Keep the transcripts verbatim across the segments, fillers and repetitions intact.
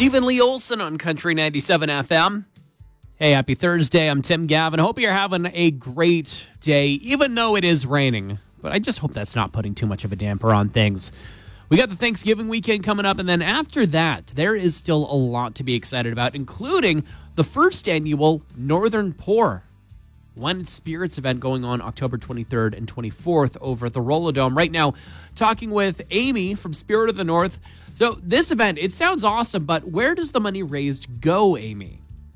Stephen Lee Olson on Country ninety-seven F M. Hey, happy Thursday. I'm Tim Gavin. Hope you're having a great day, even though it is raining. But I just hope that's not putting too much of a damper on things. We got the Thanksgiving weekend coming up, and then after that, there is still a lot to be excited about, including the first annual Northern Pour Wine Spirits event going on October twenty-third and twenty-fourth over at the Rolodome. Right now, talking with Amy from Spirit of the North. So this event, it sounds awesome, but where does the money raised go, Amy?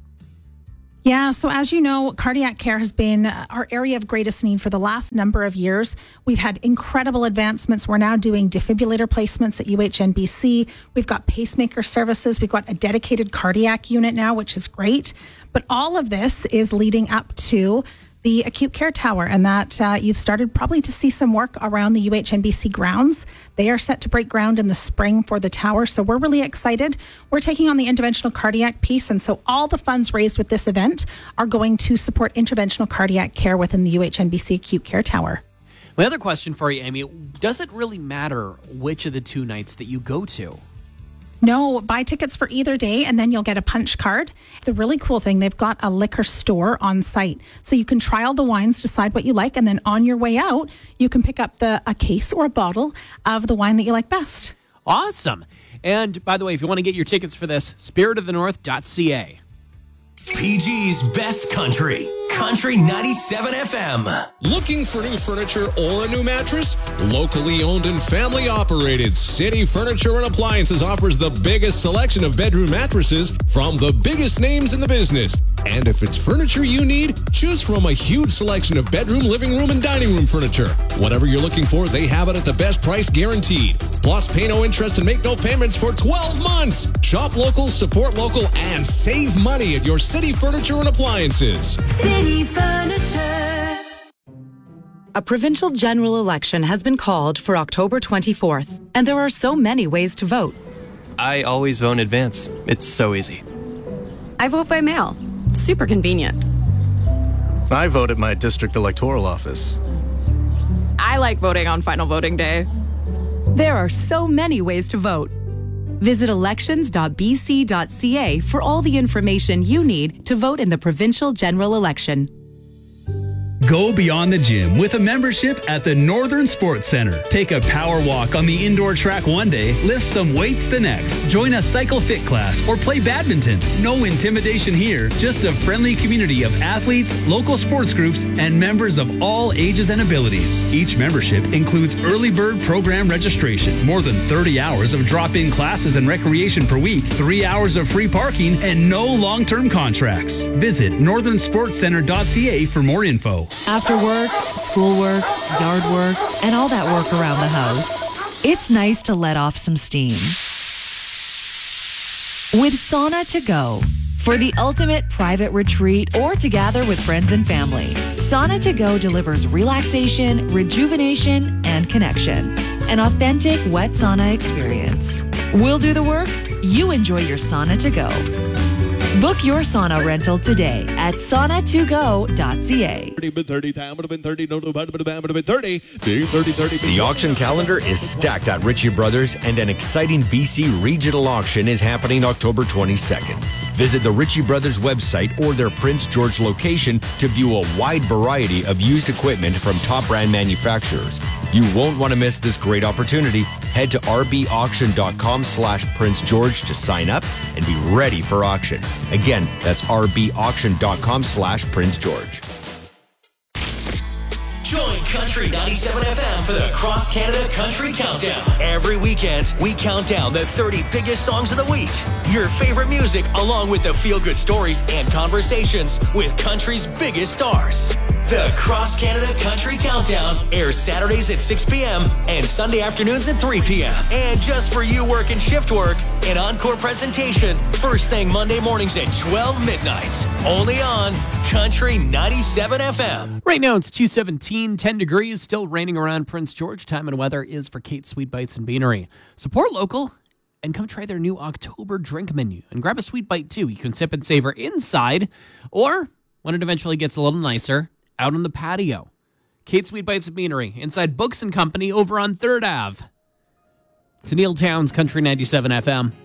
Yeah, so as you know, cardiac care has been our area of greatest need for the last number of years. We've had incredible advancements. We're now doing defibrillator placements at U H N B C. We've got pacemaker services. We've got a dedicated cardiac unit now, which is great. But all of this is leading up to the acute care tower, and that uh, you've started probably to see some work around the U H N B C grounds. They are set to break ground in the spring for the tower, so we're really excited. We're taking on the interventional cardiac piece, and so all the funds raised with this event are going to support interventional cardiac care within the U H N B C acute care tower. My other question for you, Amy, does it really matter which of the two nights that you go to? No, buy tickets for either day and then you'll get a punch card. The really cool thing, they've got a liquor store on site. So you can try all the wines, decide what you like, and then on your way out, you can pick up the a case or a bottle of the wine that you like best. Awesome. And by the way, if you want to get your tickets for this, spirit of the north dot c a. P G's Best Country, Country ninety-seven F M. Looking for new furniture or a new mattress? Locally owned and family operated, City Furniture and Appliances offers the biggest selection of bedroom mattresses from the biggest names in the business. And if it's furniture you need, choose from a huge selection of bedroom, living room, and dining room furniture. Whatever you're looking for, they have it at the best price guaranteed. Plus, pay no interest and make no payments for twelve months. Shop local, support local, and save money at your City Furniture and Appliances. City Furniture. A provincial general election has been called for October twenty-fourth, and there are so many ways to vote. I always vote in advance. It's so easy. I vote by mail. Super convenient. I vote at my district electoral office. I like voting on final voting day. There are so many ways to vote. Visit elections dot b c dot c a for all the information you need to vote in the provincial general election. Go beyond the gym with a membership at the Northern Sports Center. Take a power walk on the indoor track one day, lift some weights the next. Join a cycle fit class or play badminton. No intimidation here, just a friendly community of athletes, local sports groups, and members of all ages and abilities. Each membership includes early bird program registration, more than thirty hours of drop-in classes and recreation per week, three hours of free parking, and no long-term contracts. Visit northern sports center dot c a for more info. After work, schoolwork, yard work, and all that work around the house, it's nice to let off some steam with Sauna to Go. For the ultimate private retreat or to gather with friends and family, Sauna to Go delivers relaxation, rejuvenation, and connection. An authentic wet sauna experience. We'll do the work, you enjoy your Sauna to Go. Book your sauna rental today at sauna to go dot c a. The auction calendar is stacked at Ritchie Brothers, and an exciting B C regional auction is happening October twenty-second. Visit the Ritchie Brothers website or their Prince George location to view a wide variety of used equipment from top brand manufacturers. You won't want to miss this great opportunity. Head to r b auction dot com slash Prince George to sign up and be ready for auction. Again, that's r b auction dot com slash Prince George. Join Country ninety-seven F M for the Cross Canada Country Countdown. Every weekend, we count down the thirty biggest songs of the week. Your favorite music, along with the feel-good stories and conversations with country's biggest stars. The Cross Canada Country Countdown airs Saturdays at six p.m. and Sunday afternoons at three p.m. And just for you working shift work, an encore presentation first thing Monday mornings at twelve midnight. Only on Country ninety-seven F M. Right now it's two seventeen, ten degrees, still raining around Prince George. Time and weather is for Kate's Sweet Bites and Beanery. Support local and come try their new October drink menu and grab a sweet bite too. You can sip and savor inside, or when it eventually gets a little nicer, out on the patio. Kate's Sweet Bites and Beanery inside Books and Company over on third Avenue. It's Neil Towns, Country ninety-seven F M.